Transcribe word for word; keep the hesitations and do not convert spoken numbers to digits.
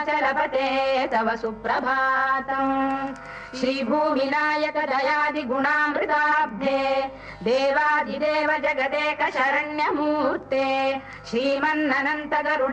हिमाचलपते तव सुप्रभातम् श्रीभूविनायक दयादि गुणामृताब्धे देवादिदेव जगदेक शरण्यमूर्ते श्रीमन्ननन्त गरुड